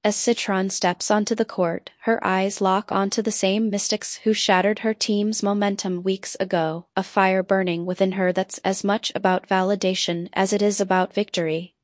As Citron steps onto the court, her eyes lock onto the same mystics who shattered her team's momentum weeks ago, a fire burning within her that's as much about validation as it is about victory.